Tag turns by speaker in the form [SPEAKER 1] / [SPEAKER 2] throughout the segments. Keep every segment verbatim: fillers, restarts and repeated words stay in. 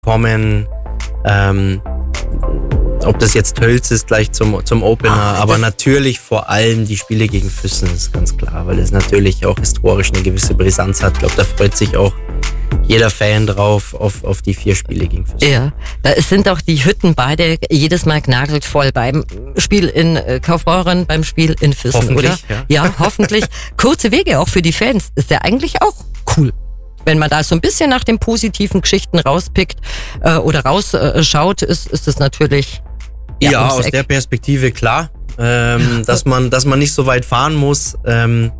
[SPEAKER 1] kommen. Ähm, ob das jetzt Tölz ist gleich zum, zum Opener, ah, aber natürlich vor allem die Spiele gegen Füssen, ist ganz klar, weil es natürlich auch historisch eine gewisse Brisanz hat. Ich glaube, da freut sich auch jeder Fan drauf, auf, auf die vier Spiele gegen Füssen.
[SPEAKER 2] Ja, da sind auch die Hütten beide jedes Mal genagelt voll beim Spiel in Kaufbeuren, beim Spiel in Füssen,
[SPEAKER 1] hoffentlich,
[SPEAKER 2] oder?
[SPEAKER 1] Ja.
[SPEAKER 2] ja, hoffentlich. Kurze Wege auch für die Fans, ist ja eigentlich auch cool. Wenn man da so ein bisschen nach den positiven Geschichten rauspickt äh, oder rausschaut, äh, ist, ist das natürlich
[SPEAKER 1] ja, ja aus Eck. Der Perspektive klar, ähm, dass man, dass man nicht so weit fahren muss, ähm,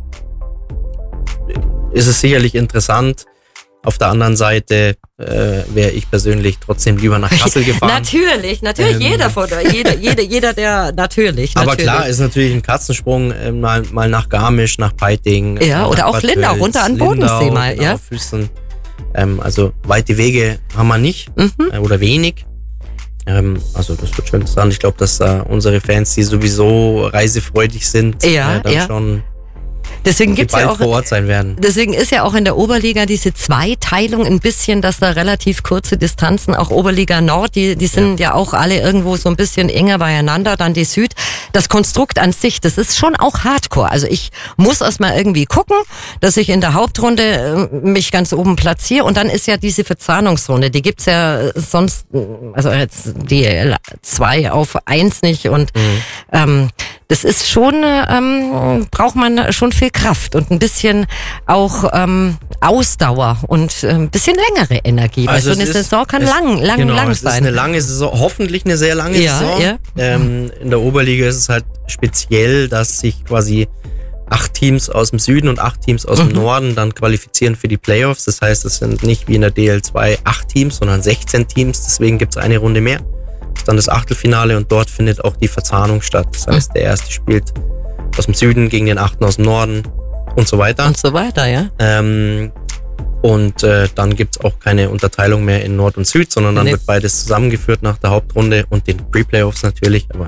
[SPEAKER 1] ist es sicherlich interessant. Auf der anderen Seite äh, wäre ich persönlich trotzdem lieber nach Kassel gefahren.
[SPEAKER 2] Natürlich, natürlich, ähm, jeder von jeder, jeder, jeder, der natürlich.
[SPEAKER 1] Aber
[SPEAKER 2] natürlich.
[SPEAKER 1] Klar, ist natürlich ein Katzensprung, äh, mal, mal nach Garmisch, nach Peiting.
[SPEAKER 2] Ja, oder auch Lindau, runter an Bodensee mal.
[SPEAKER 1] Genau,
[SPEAKER 2] ja.
[SPEAKER 1] Füssen. Ähm, also weite Wege haben wir nicht
[SPEAKER 2] mhm.
[SPEAKER 1] äh, oder wenig. Ähm, also das wird schon interessant. Ich glaube, dass äh, unsere Fans, die sowieso reisefreudig sind,
[SPEAKER 2] ja,
[SPEAKER 1] äh, dann
[SPEAKER 2] ja.
[SPEAKER 1] schon
[SPEAKER 2] Deswegen gibt's
[SPEAKER 1] bald
[SPEAKER 2] ja auch,
[SPEAKER 1] vor Ort sein werden.
[SPEAKER 2] Deswegen ist ja auch in der Oberliga diese Zweiteilung ein bisschen, dass da relativ kurze Distanzen, auch Oberliga Nord, die, die sind ja. ja auch alle irgendwo so ein bisschen enger beieinander, dann die Süd. Das Konstrukt an sich, das ist schon auch Hardcore. Also ich muss erstmal irgendwie gucken, dass ich in der Hauptrunde mich ganz oben platziere und dann ist ja diese Verzahnungsrunde, die gibt's ja sonst, also jetzt die zwei auf eins nicht und mhm. ähm, das ist schon, ähm, braucht man schon viel Kraft und ein bisschen auch ähm, Ausdauer und ein bisschen längere Energie.
[SPEAKER 1] Also
[SPEAKER 2] weil so eine
[SPEAKER 1] ist,
[SPEAKER 2] Saison kann
[SPEAKER 1] es,
[SPEAKER 2] lang, lang,
[SPEAKER 1] genau,
[SPEAKER 2] lang
[SPEAKER 1] es
[SPEAKER 2] sein.
[SPEAKER 1] Es ist eine lange Saison, hoffentlich eine sehr lange
[SPEAKER 2] ja,
[SPEAKER 1] Saison.
[SPEAKER 2] Ja.
[SPEAKER 1] Ähm, in der Oberliga ist es halt speziell, dass sich quasi acht Teams aus dem Süden und acht Teams aus mhm. dem Norden dann qualifizieren für die Playoffs. Das heißt, es sind nicht wie in der D L zwei acht Teams, sondern sechzehn Teams. Deswegen gibt es eine Runde mehr. Das ist dann das Achtelfinale und dort findet auch die Verzahnung statt. Das heißt, der erste spielt aus dem Süden gegen den achten aus dem Norden und so weiter.
[SPEAKER 2] Und so weiter, ja.
[SPEAKER 1] Ähm, und äh, dann gibt's auch keine Unterteilung mehr in Nord und Süd, sondern dann nee. wird beides zusammengeführt nach der Hauptrunde und den Pre-Playoffs natürlich. Aber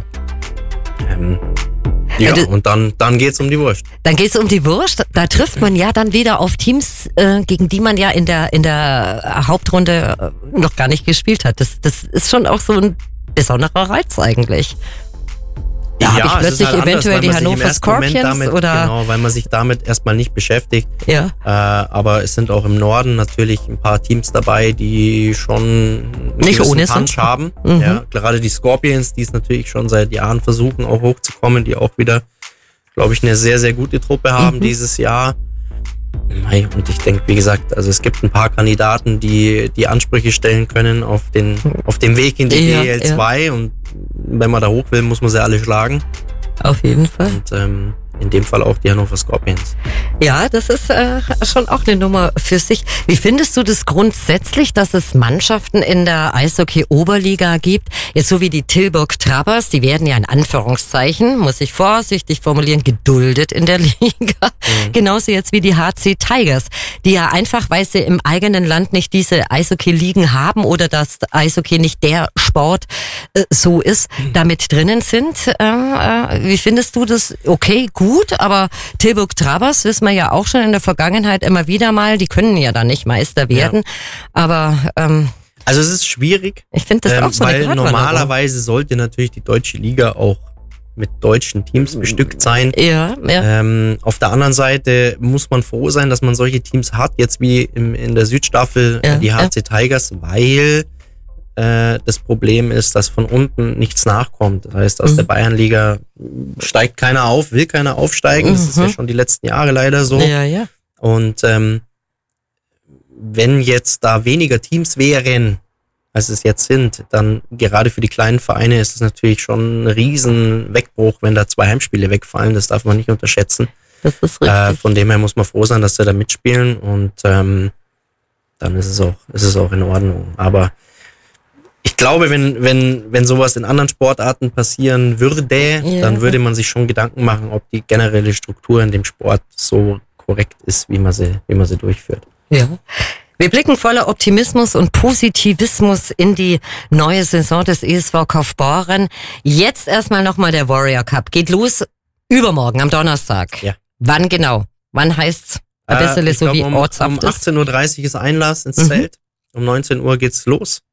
[SPEAKER 1] ähm, ja, also, und dann, dann geht's um die Wurst.
[SPEAKER 2] Dann geht's um die Wurst. Da trifft man ja dann wieder auf Teams, äh, gegen die man ja in der, in der Hauptrunde noch gar nicht gespielt hat. Das, das ist schon auch so ein besonderer Reiz eigentlich. Da ja, habe ich plötzlich halt eventuell anders, die Hannover Scorpions
[SPEAKER 1] damit,
[SPEAKER 2] oder...
[SPEAKER 1] Genau, weil man sich damit erstmal nicht beschäftigt.
[SPEAKER 2] Ja.
[SPEAKER 1] Äh, aber es sind auch im Norden natürlich ein paar Teams dabei, die schon
[SPEAKER 2] nicht ohne
[SPEAKER 1] Punch
[SPEAKER 2] sind.
[SPEAKER 1] haben.
[SPEAKER 2] Mhm.
[SPEAKER 1] Ja, gerade die Scorpions, die es natürlich schon seit Jahren versuchen, auch hochzukommen, die auch wieder, glaube ich, eine sehr, sehr gute Truppe haben mhm. dieses Jahr. Und ich denke, wie gesagt, also es gibt ein paar Kandidaten, die die Ansprüche stellen können auf den auf dem Weg in die
[SPEAKER 2] ja,
[SPEAKER 1] D L zwei ja. und wenn man da hoch will, muss man sie alle schlagen.
[SPEAKER 2] Auf jeden Fall.
[SPEAKER 1] Und ähm, in dem Fall auch die Hannover Scorpions.
[SPEAKER 2] Ja, das ist äh, schon auch eine Nummer für sich. Wie findest du das grundsätzlich, dass es Mannschaften in der Eishockey-Oberliga gibt, jetzt so wie die Tilburg Trabbers, die werden ja in Anführungszeichen, muss ich vorsichtig formulieren, geduldet in der Liga. Mhm. Genauso jetzt wie die H C Tigers, die ja einfach, weil sie im eigenen Land nicht diese Eishockey-Ligen haben oder dass Eishockey nicht der Sport äh, so ist, mhm. damit drinnen sind. Äh, äh, wie findest du das? Okay, gut. Gut, aber Tilburg Trabbers wissen wir ja auch schon in der Vergangenheit immer wieder mal, die können ja dann nicht Meister werden, ja. aber ähm,
[SPEAKER 1] also es ist schwierig,
[SPEAKER 2] ich finde das
[SPEAKER 1] ähm,
[SPEAKER 2] auch so
[SPEAKER 1] weil
[SPEAKER 2] eine
[SPEAKER 1] normalerweise sollte natürlich die deutsche Liga auch mit deutschen Teams bestückt sein.
[SPEAKER 2] Ja, ja.
[SPEAKER 1] Ähm, auf der anderen Seite muss man froh sein, dass man solche Teams hat, jetzt wie im, in der Südstaffel
[SPEAKER 2] ja,
[SPEAKER 1] die H C
[SPEAKER 2] ja.
[SPEAKER 1] Tigers, weil das Problem ist, dass von unten nichts nachkommt. Das heißt, aus mhm. der Bayernliga steigt keiner auf, will keiner aufsteigen. Das mhm. ist ja schon die letzten Jahre leider so.
[SPEAKER 2] Ja, ja.
[SPEAKER 1] Und ähm, wenn jetzt da weniger Teams wären, als es jetzt sind, dann gerade für die kleinen Vereine ist es natürlich schon ein riesen Wegbruch, wenn da zwei Heimspiele wegfallen. Das darf man nicht unterschätzen.
[SPEAKER 2] Das ist richtig.
[SPEAKER 1] Äh, von dem her muss man froh sein, dass sie da mitspielen und ähm, dann ist es auch, ist es auch in Ordnung. Aber ich glaube, wenn, wenn, wenn sowas in anderen Sportarten passieren würde, ja. dann würde man sich schon Gedanken machen, ob die generelle Struktur in dem Sport so korrekt ist, wie man sie, wie man sie durchführt.
[SPEAKER 2] Ja. Wir blicken voller Optimismus und Positivismus in die neue Saison des E S V Kaufbeuren. Jetzt erstmal nochmal der Warrior Cup. Geht los übermorgen am Donnerstag.
[SPEAKER 1] Ja.
[SPEAKER 2] Wann genau? Wann heißt's? Ein bisschen
[SPEAKER 1] äh,
[SPEAKER 2] so
[SPEAKER 1] glaub,
[SPEAKER 2] wie
[SPEAKER 1] um,
[SPEAKER 2] ortshaft
[SPEAKER 1] um achtzehn Uhr dreißig ist Einlass ins mhm. Zelt. Um neunzehn Uhr geht's los.